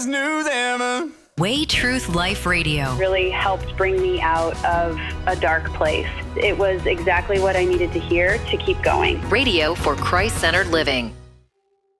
News ever. Way Truth Life Radio really helped bring me out of a dark place. It was exactly what I needed to hear to keep going. Radio for Christ-centered living.